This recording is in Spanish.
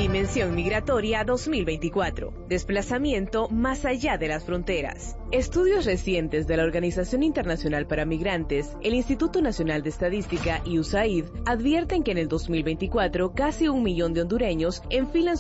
Dimensión Migratoria 2024. Desplazamiento más allá de las fronteras. Estudios recientes de la Organización Internacional para Migrantes, el Instituto Nacional de Estadística y USAID advierten que en el 2024 casi 1 millón de hondureños enfilan